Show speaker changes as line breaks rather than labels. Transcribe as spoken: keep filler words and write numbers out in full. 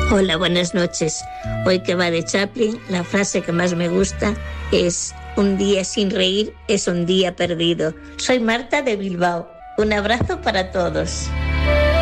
Hola, buenas noches. Hoy que va de Chaplin, la frase que más me gusta es: un día sin reír es un día perdido. Soy Marta de Bilbao. Un abrazo para todos.